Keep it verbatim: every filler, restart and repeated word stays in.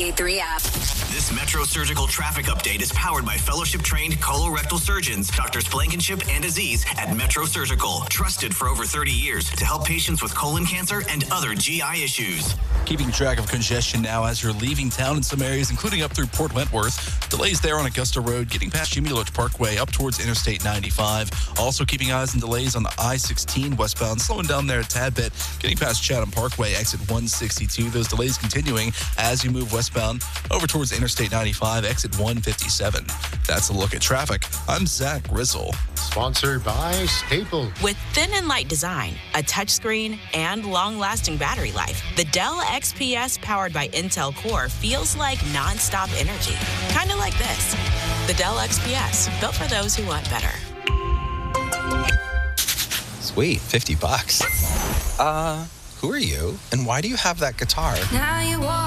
ninety-three app. This Metro Surgical traffic update is powered by fellowship-trained colorectal surgeons, Doctors Blankenship and Aziz at Metro Surgical, trusted for over thirty years to help patients with colon cancer and other G I issues. Keeping track of congestion now as you're leaving town in some areas, including up through Port Wentworth. Delays there on Augusta Road, getting past Jimmy Lodge Parkway up towards Interstate ninety-five. Also keeping eyes and delays on the I sixteen westbound, slowing down there a tad bit, getting past Chatham Parkway, exit one sixty-two. Those delays continuing as you move westbound over towards Interstate ninety-five, exit one fifty-seven. That's a look at traffic. I'm Zach Grizzle. Sponsored by Staple. With thin and light design, a touchscreen, and long-lasting battery life, the Dell X P S powered by Intel Core feels like non-stop energy. Kind of like this. The Dell X P S, built for those who want better. Sweet, fifty bucks. Uh, who are you? And why do you have that guitar? Now you walk